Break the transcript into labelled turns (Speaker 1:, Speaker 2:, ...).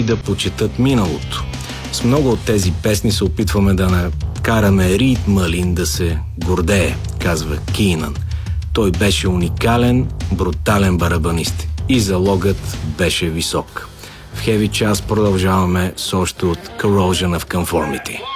Speaker 1: да почетат миналото. С много от тези песни се опитваме да накараме Рид Малин да се гордее, казва Кинан. Той беше уникален, брутален барабанист и залогът беше висок. В Heavy Час продължаваме с още от Corrosion of Conformity.